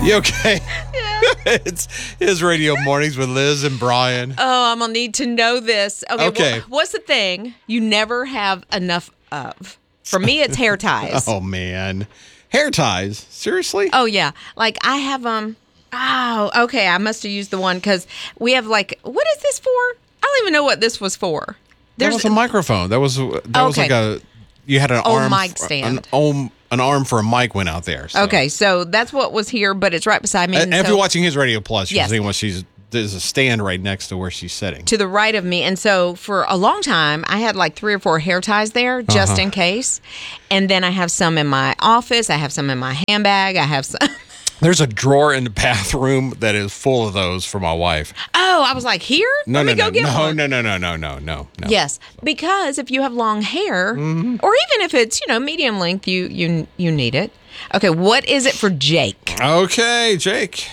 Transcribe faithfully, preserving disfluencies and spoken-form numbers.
You okay? Yeah. It's his radio mornings with Liz and Brian. Oh, I'm going to need to know this. Okay. Okay. Well, what's the thing you never have enough of? For me, it's hair ties. Oh, man. Hair ties? Seriously? Oh, yeah. Like, I have, um, oh, okay. I must have used the one because we have, like, what is this for? I don't even know what this was for. There's, that was a microphone. That was, that okay. was like a, you had an oh, arm. mic stand. An, um, an arm for a mic went out there. So. Okay. So that's what was here, but it's right beside me. And, and and so, if you're watching his Radio Plus, you're yes. seeing what she's, there's a stand right next to where she's sitting. To the right of me. And so for a long time, I had like three or four hair ties there just uh-huh. in case. And then I have some in my office. I have some in my handbag. I have some. There's a drawer in the bathroom that is full of those for my wife. Oh, I was like, here? No, Let no, me go no, get no, one. no, no, no, no, no, no, no. Yes, because if you have long hair, mm-hmm. or even if it's, you know, medium length, you you you need it. Okay, what is it for Jake? Okay, Jake.